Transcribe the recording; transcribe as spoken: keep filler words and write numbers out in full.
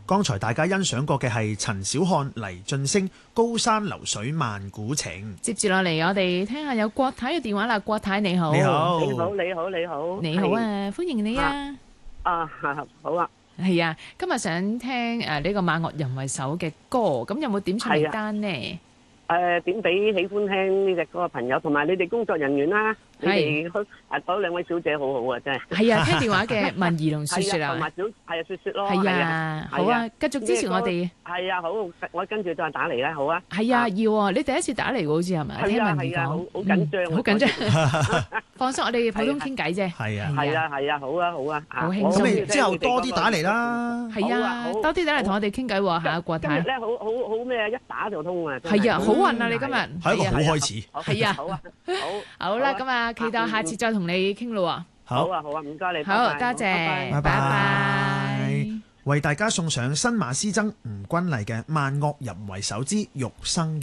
剛才大家欣賞過嘅係陳小漢、黎俊升《高山流水萬古情》。接住落嚟，我哋聽下有郭太嘅電話啦。郭太你好， 你好，你好，你好，你好， 你好啊，歡迎你啊！ 啊，好啊， 係啊，今日想聽誒呢個馬岳人為首嘅歌，咁有冇點唱名單呢？ 誒，點俾喜歡聽呢隻歌嘅朋友，同埋你哋工作人員啦。你哋誒嗰兩位小姐好好啊，真係。係啊，聽電話嘅文怡同雪雪啊， 同埋小係啊雪雪咯。 係啊，好啊，繼續支持我哋。係啊，好，我跟住再打嚟啦，好啊。 係啊，要啊，你第一次打嚟喎，好似係咪？ 係啊係啊，好好緊張， 好緊張。放心，我哋普通傾偈啫。係啊， 係啊係啊，好啊好啊。 好輕鬆。咁之後多啲打嚟啦。係啊，多啲打嚟同我哋傾偈喎嚇，郭太。 今日咧好好好咩？一打就通啊。 係啊，好運啊！你今日係一個好開始。 係啊， 好啊，好。 好啦，咁啊，期待下次再同你傾咯喎。 好啊，好啊，唔該你。 好，多謝，拜拜。 為大家送上新馬師曾吳君麗嘅《萬惡人為首之玉生》。